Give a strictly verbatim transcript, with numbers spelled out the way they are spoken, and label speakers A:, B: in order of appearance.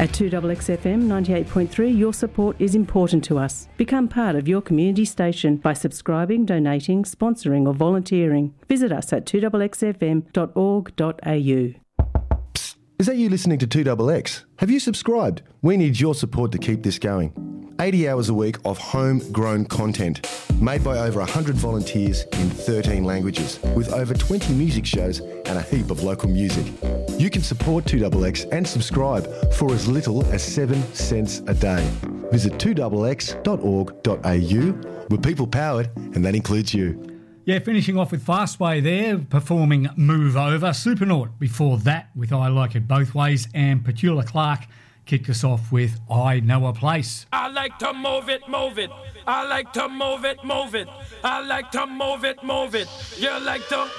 A: At two X X F M ninety-eight point three, your support is important to us. Become part of your community station by subscribing, donating, sponsoring or volunteering. Visit us at two x x f m dot org dot a u.
B: Psst, is that you listening to two X X? Have you subscribed? We need your support to keep this going. eighty hours a week of homegrown content made by over one hundred volunteers in thirteen languages with over twenty music shows and a heap of local music. You can support two X X and subscribe for as little as seven cents a day. Visit two x x dot org dot a u. We're people powered and that includes you.
C: Yeah, finishing off with Fastway there, performing Move Over. Supernaut before that with I Like It Both Ways, and Petula Clark kicked us off with I Know a Place.
D: I like to move it, move it. I like to move it, move it. I like to move it, move it. You like to